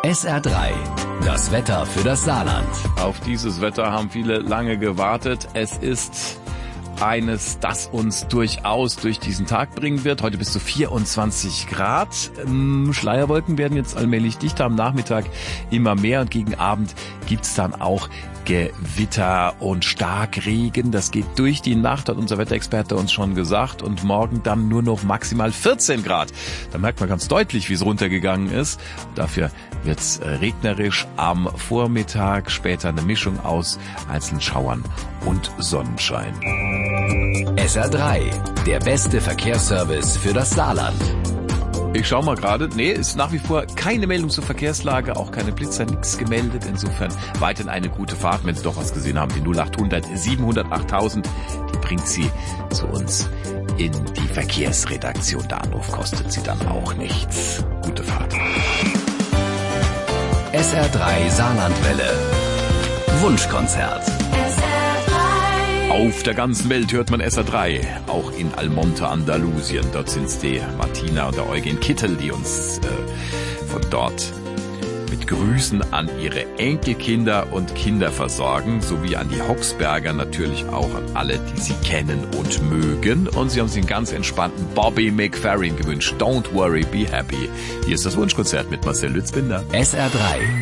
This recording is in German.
SR3, das Wetter für das Saarland. Auf dieses Wetter haben viele lange gewartet. Es ist eines, das uns durchaus durch diesen Tag bringen wird. Heute bis zu 24 Grad. Schleierwolken werden jetzt allmählich dichter, am Nachmittag immer mehr und gegen Abend gibt's dann auch Gewitter und Starkregen. Das geht durch die Nacht, hat unser Wetterexperte uns schon gesagt. Und morgen dann nur noch maximal 14 Grad. Da merkt man ganz deutlich, wie es runtergegangen ist. Dafür wird's regnerisch am Vormittag. Später eine Mischung aus einzelnen Schauern und Sonnenschein. SR3, der beste Verkehrsservice für das Saarland. Ich schau mal gerade. Nee, ist nach wie vor keine Meldung zur Verkehrslage, auch keine Blitzer, nichts gemeldet. Insofern weiterhin eine gute Fahrt. Wenn Sie doch was gesehen haben, die 0800 700 8000, die bringt Sie zu uns in die Verkehrsredaktion. Der Anruf kostet Sie dann auch nichts. Gute Fahrt. SR3 Saarlandwelle. Wunschkonzert. Auf der ganzen Welt hört man SR3, auch in Almonte, Andalusien. Dort sind's die Martina und der Eugen Kittel, die uns von dort mit Grüßen an ihre Enkelkinder und Kinder versorgen, sowie an die Hoxberger, natürlich auch an alle, die sie kennen und mögen. Und sie haben sich einen ganz entspannten Bobby McFerrin gewünscht. Don't worry, be happy. Hier ist das Wunschkonzert mit Marcel Lützbinder. SR3.